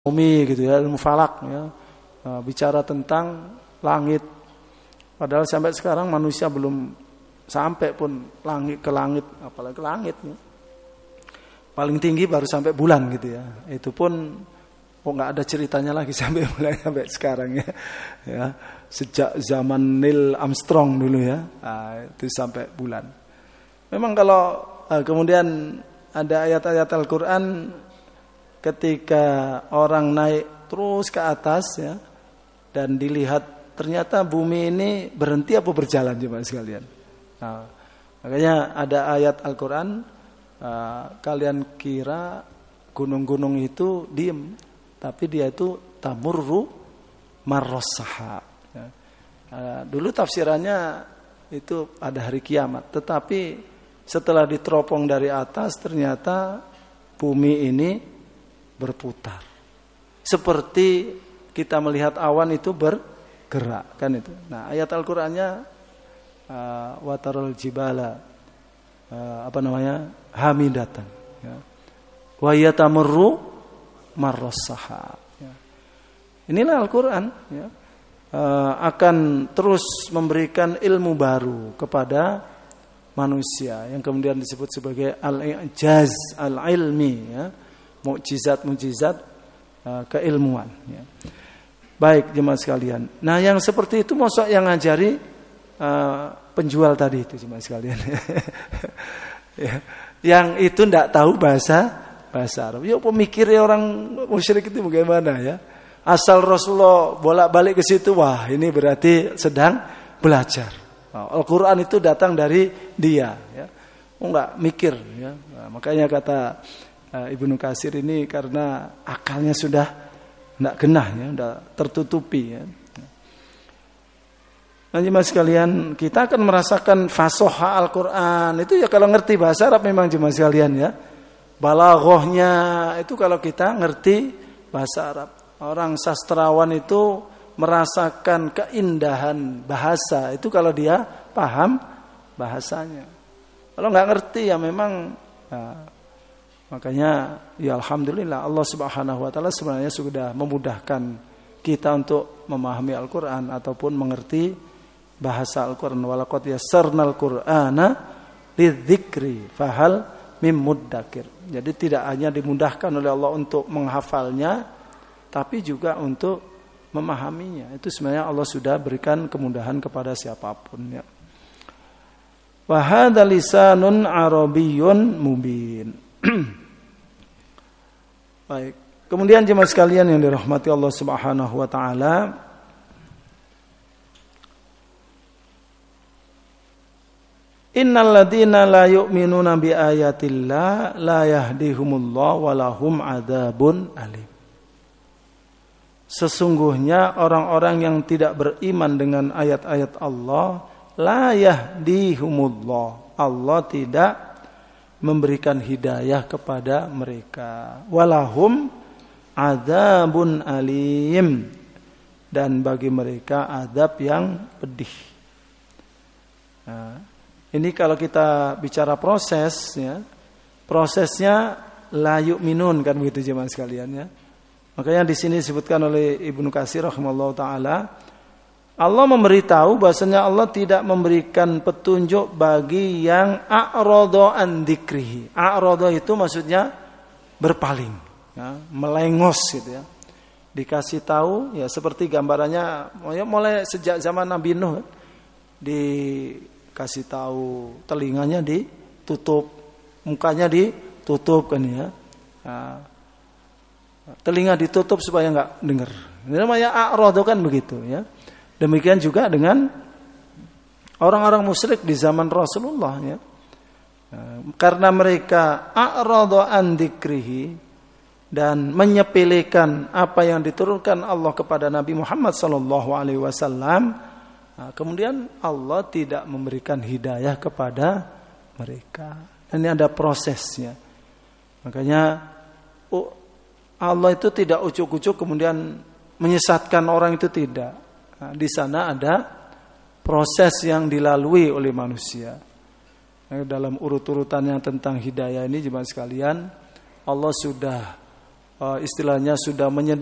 astronomi gitu ya, ilmu falak ya. Bicara tentang langit. Padahal sampai sekarang manusia belum sampai pun ke langit, apalagi ke langit ya. Paling tinggi baru sampai bulan gitu ya. Itu pun nggak ada ceritanya lagi sampai bulan sampai sekarang ya. Ya, sejak zaman Neil Armstrong dulu ya. Itu sampai bulan. Memang kalau kemudian ada ayat-ayat Al-Qur'an ketika orang naik terus ke atas ya dan dilihat ternyata bumi ini berhenti apa berjalan jemaah sekalian. Nah, makanya ada ayat Al-Qur'an, kalian kira gunung-gunung itu diem, tapi dia itu tamurru marras sahab. Ya. Dulu tafsirannya itu ada hari kiamat, tetapi setelah diteropong dari atas ternyata bumi ini berputar. Seperti kita melihat awan itu bergerak kan itu. Nah, ayat Al-Qur'annya watarul jibala hamidatan ya. Wa yatamurru marras sahab ya. Inilah Al-Qur'an ya. Akan terus memberikan ilmu baru kepada manusia yang kemudian disebut sebagai al-i'jaz al-ilmi ya. Mukjizat-mukjizat keilmuan ya. Baik jemaah sekalian. Nah, yang seperti itu mosok yang ngajari penjual tadi itu jemaah sekalian. Ya. Yang itu ndak tahu bahasa Arab. Ya pemikirnya orang musyrik itu bagaimana ya? Asal Rasulullah bolak-balik ke situ, wah ini berarti sedang belajar. Al-Qur'an itu datang dari dia ya. Enggak mikir ya. Nah, makanya kata Ibnu Katsir ini karena akalnya sudah tidak genah ya, sudah tertutupi ya. Nanti mas sekalian, kita akan merasakan fasoha Al-Quran itu ya kalau ngerti bahasa Arab memang jemaah sekalian ya. Balaghahnya itu kalau kita ngerti bahasa Arab. Orang sastrawan itu merasakan keindahan bahasa itu kalau dia paham bahasanya. Kalau nggak ngerti ya memang makanya ya alhamdulillah Allah Subhanahu wa taala sebenarnya sudah memudahkan kita untuk memahami Al-Qur'an ataupun mengerti bahasa Al-Qur'an. Walaqad yassarnal Qur'ana lidzikri fahal mim muddakir. Jadi tidak hanya dimudahkan oleh Allah untuk menghafalnya tapi juga untuk memahaminya. Itu sebenarnya Allah sudah berikan kemudahan kepada siapapun ya. Wa hadzal lisanun arabiyyun mubin. Baik. Kemudian jemaah sekalian yang dirahmati Allah Subhanahu wa taala, innal ladzina la yu'minuna bi ayatillah la yahdihumullah wa lahum adzabun alim. Sesungguhnya orang-orang yang tidak beriman dengan ayat-ayat Allah la yahdihumullah, Allah tidak memberikan hidayah kepada mereka. Walahum adzabun alim, dan bagi mereka azab yang pedih. Nah, ini kalau kita bicara proses ya, prosesnya la yu'minun kan begitu jemaah sekalian ya. Makanya di sini disebutkan oleh Ibnu Katsir rahimallahu taala, Allah memberitahu bahasanya Allah tidak memberikan petunjuk bagi yang a'rada an dzikrihi. A'rada itu maksudnya berpaling, ya, melengos gitu ya. Dikasih tahu ya seperti gambarannya mulai sejak zaman Nabi Nuh dikasih tahu telinganya ditutup, mukanya ditutup kan ya. Nah, telinga ditutup supaya enggak dengar. Ini namanya a'rada kan begitu ya. Demikian juga dengan orang-orang musyrik di zaman Rasulullah ya. Karena mereka a'rada an dzikrihi dan menyepelekan apa yang diturunkan Allah kepada Nabi Muhammad sallallahu alaihi wasallam, kemudian Allah tidak memberikan hidayah kepada mereka. Ini ada prosesnya. Makanya Allah itu tidak ucuk-ucuk kemudian menyesatkan orang itu tidak. Nah, di sana ada proses yang dilalui oleh manusia. Dalam urut-urutannya tentang hidayah ini jemaah sekalian, Allah sudah istilahnya sudah